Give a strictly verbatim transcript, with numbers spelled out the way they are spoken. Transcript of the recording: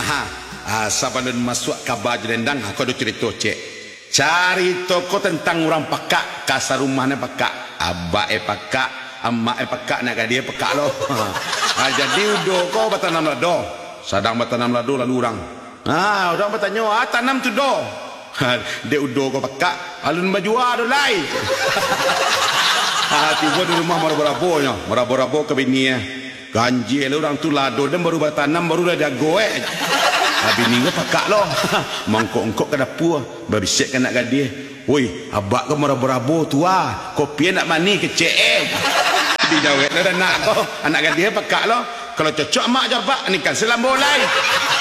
Asa pandun masuk kabar jelendang aku ada cerita cek. Cari toko tentang orang pakak, kasar rumahnya pakak, abak eh pakak, amak eh pakak nak dia pakak lo. Ha, jadi udo kau bertanam lado. Sadang bertanam lado lalu orang. Ah, orang bertanya, ah tanam tu do. Ha, dia udo kau pakak, alun baju ado lai. Ha, tiba di rumah marabo-rabonya, marabo-rabo ke bini ya. Ganjil orang tu lado dan baru bertanam baru dah jago eh. Habis ni kau pakak lo. Mangkok-ngkok ke dapur, berbisik kan nak gadis. Woi, abak kau marabo-rabo tu ah. Kopi nak mani kecek eh. Dijawab dah nak kau, anak gadis pakak lo. Kalau cocok mak jawab ni kan selam bolai.